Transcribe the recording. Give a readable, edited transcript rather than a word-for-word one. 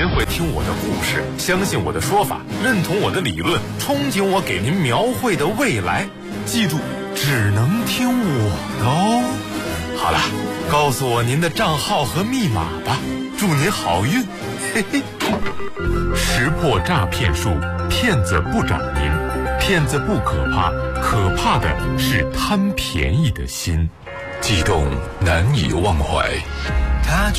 您会听我的故事，相信我的说法，认同我的理论，憧憬我给您描绘的未来。记住，只能听我的哦。好了，告诉我您的账号和密码吧，祝您好运。嘿嘿。识破诈骗术，骗子不找您，骗子不可怕，可怕的是贪便宜的心。悸动难以忘怀。